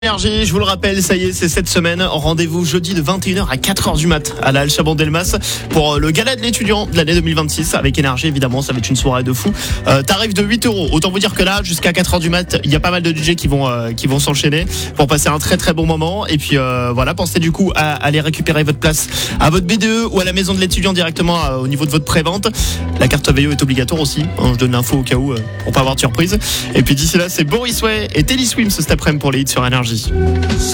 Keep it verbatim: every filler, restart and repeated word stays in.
Énergie, je vous le rappelle, ça y est, c'est cette semaine. Rendez-vous jeudi de vingt et une heures à quatre heures du mat à la Halle Chabon-Delmas pour le gala de l'étudiant de l'année deux mille vingt-six avec Énergie, évidemment, ça va être une soirée de fou. Euh, tarif de huit euros. Autant vous dire que là, jusqu'à quatre heures du mat, il y a pas mal de D J qui vont euh, qui vont s'enchaîner pour passer un très très bon moment. Et puis euh, voilà, pensez du coup à aller récupérer votre place à votre B D E ou à la maison de l'étudiant directement euh, au niveau de votre prévente. La carte V E est obligatoire aussi. Hein, je donne l'info au cas où euh, pour pas avoir de surprise. Et puis d'ici là, c'est Boris Way et Telly Swims cet après-midi pour les hits sur Énergie.